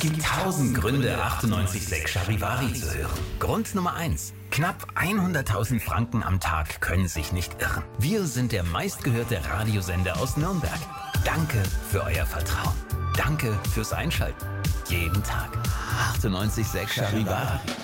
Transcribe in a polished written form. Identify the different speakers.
Speaker 1: gibt 1000 Gründe, 98.6 Charivari zu hören. Grund Nummer 1. Knapp 100.000 Franken am Tag können sich nicht irren. Wir sind der meistgehörte Radiosender aus Nürnberg. Danke für euer Vertrauen. Danke fürs Einschalten. Jeden Tag. 98.6 Charivari.